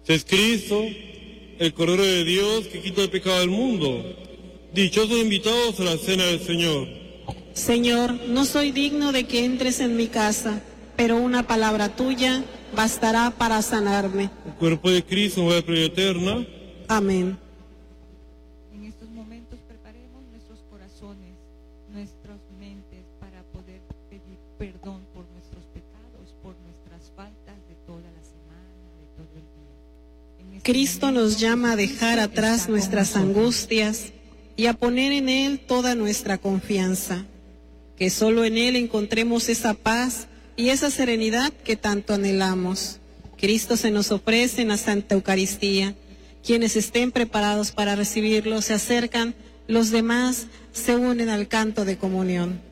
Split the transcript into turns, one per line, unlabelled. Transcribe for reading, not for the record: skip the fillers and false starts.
Es Cristo, el Cordero de Dios que quita el pecado del mundo. Dichosos invitados a la cena del Señor.
Señor, no soy digno de que entres en mi casa, pero una palabra tuya bastará para sanarme.
El cuerpo de Cristo, nueva vida eterna.
Amén.
En estos momentos preparemos nuestros corazones, nuestras mentes para poder pedir perdón por nuestros pecados, por nuestras faltas de toda la semana, de todo el día.
Cristo nos llama a dejar atrás nuestras angustias y a poner en Él toda nuestra confianza. Que solo en Él encontremos esa paz y esa serenidad que tanto anhelamos. Cristo se nos ofrece en la Santa Eucaristía. Quienes estén preparados para recibirlo se acercan, los demás se unen al canto de comunión.